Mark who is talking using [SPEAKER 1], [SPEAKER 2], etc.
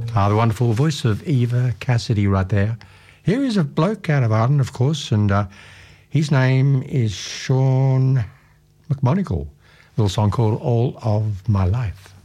[SPEAKER 1] The wonderful voice of Eva Cassidy right there. Here is a bloke out of Ireland, of course, and his name is Sean McMonagle. A little song called All of My Life.